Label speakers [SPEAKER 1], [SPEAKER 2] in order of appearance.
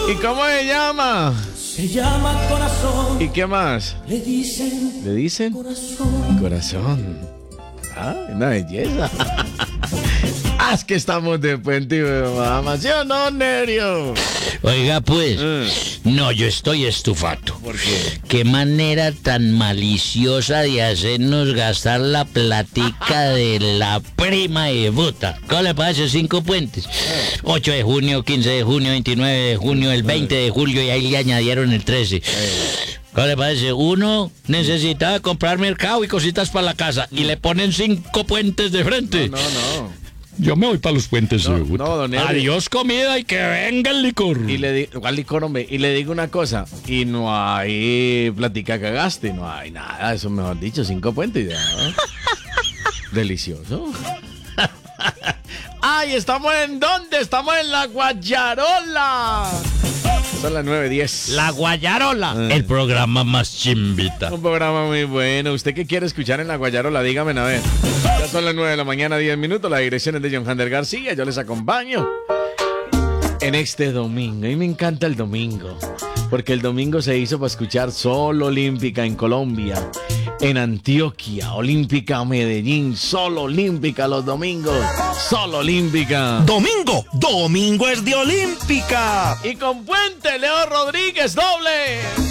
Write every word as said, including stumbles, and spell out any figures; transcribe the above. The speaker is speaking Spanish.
[SPEAKER 1] ¿Y cómo se llama?
[SPEAKER 2] Se llama corazón.
[SPEAKER 1] ¿Y qué más?
[SPEAKER 2] Le dicen.
[SPEAKER 1] ¿Le dicen?
[SPEAKER 2] Corazón.
[SPEAKER 1] Corazón. Ah, una belleza. Ah, es que estamos de puente, mamá. ¿Sí o no, Nerio?
[SPEAKER 3] Oiga, pues,
[SPEAKER 1] Mm.
[SPEAKER 3] no, yo estoy estufado.
[SPEAKER 1] ¿Por qué?
[SPEAKER 3] Qué manera tan maliciosa de hacernos gastar la platica de la prima de Buta. ¿Cómo le parece? Cinco puentes. ocho de junio, quince de junio, veintinueve de junio, el veinte de julio y ahí le añadieron el trece. ¿Cómo le parece? Uno necesitaba comprar mercado y cositas para la casa y le ponen cinco puentes de frente.
[SPEAKER 1] No, no, no.
[SPEAKER 3] Yo me voy para los puentes
[SPEAKER 1] No,
[SPEAKER 3] de Buta.
[SPEAKER 1] no, don Eddie.
[SPEAKER 3] Adiós comida y que venga el licor.
[SPEAKER 1] Y le digo, ¿cuál licor, hombre? Y le digo una cosa, y no hay platica que gaste, no hay nada, eso mejor dicho, cinco puentes ya, ¿no? Delicioso. ¡Ay, estamos en dónde! ¡Estamos en la Guayarola! Son las nueve diez.
[SPEAKER 3] La Guayarola, el programa más chimbita.
[SPEAKER 1] Un programa muy bueno. ¿Usted qué quiere escuchar en la Guayarola? Dígame, a ver. Ya son las nueve de la mañana, diez minutos. La dirección es de John Hander García. Yo les acompaño en este domingo. A mí me encanta el domingo. Porque el domingo se hizo para escuchar solo Olímpica en Colombia. En Antioquia, Olímpica Medellín. Solo Olímpica los domingos. Solo Olímpica.
[SPEAKER 4] Domingo, domingo es de Olímpica.
[SPEAKER 1] Y con Puente, Leo Rodríguez, doble.